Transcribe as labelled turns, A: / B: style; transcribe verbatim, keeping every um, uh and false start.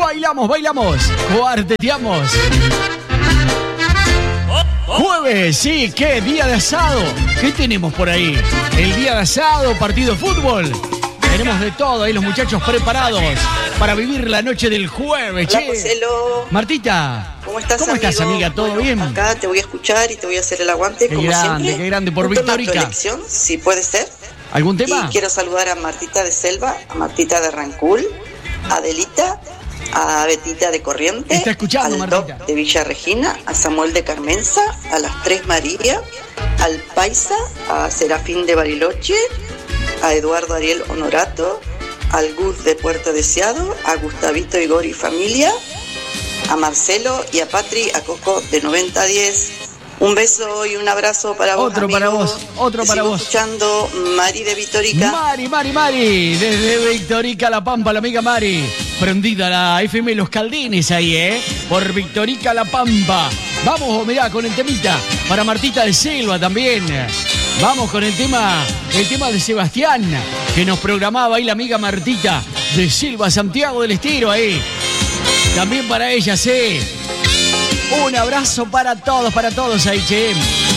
A: Bailamos, bailamos, cuarteteamos. Jueves, sí, ¿qué? Día de asado. ¿Qué tenemos por ahí? El día de asado, partido de fútbol. Tenemos de todo ahí, los muchachos preparados para vivir la noche del jueves.
B: Hola,
A: che.
B: Marcelo.
A: Martita.
B: ¿Cómo estás,
A: ¿Cómo
B: amigo?
A: estás, amiga? ¿Todo
B: bueno,
A: bien?
B: Acá te voy a escuchar y te voy a hacer el aguante,
A: Qué
B: como
A: grande,
B: siempre.
A: qué grande, por
B: Un tema a tu
A: Victorica.
B: elección, si puede ser.
A: ¿Algún tema?
B: Y quiero saludar a Martita de Selva, a Martita de Rancul, a Adelita, a Betita de Corrientes,
A: Está escuchando,
B: al
A: Martita.
B: Doc de Villa Regina, a Samuel de Carmenza, a las Tres María, al Paisa, a Serafín de Bariloche, a Eduardo Ariel Honorato, al Gus de Puerto Deseado, a Gustavito Igor y familia, a Marcelo y a Patri, a Coco de noventa diez. Un beso y un abrazo para vos,
A: Otro
B: amigo.
A: para vos, otro
B: Te
A: para
B: sigo
A: vos.
B: escuchando, Mari de Vitorica.
A: Mari, Mari, Mari, desde Victorica La Pampa, la amiga Mari. Prendida la F M Los Caldines ahí, ¿eh? Por Victorica La Pampa. Vamos, mirá, con el temita. Para Martita de Selva también. Vamos con el tema, el tema de Sebastián, que nos programaba ahí la amiga Martita de Selva, Santiago del Estero ahí. También para ella, sí. Un abrazo para todos, para todos ahí, che.